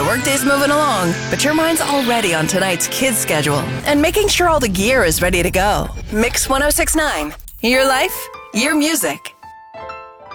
The workday's moving along, but your mind's already on tonight's kids' schedule and making sure all the gear is ready to go. Mix 1069. Your life, your music.